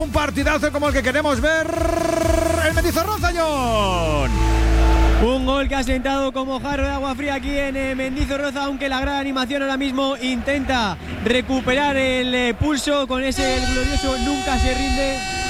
Un partidazo como el que queremos ver en Mendizorroza, John. Un gol que ha sentado como jarro de agua fría aquí en Mendizorroza, aunque la gran animación ahora mismo intenta recuperar el pulso con ese glorioso nunca se rinde.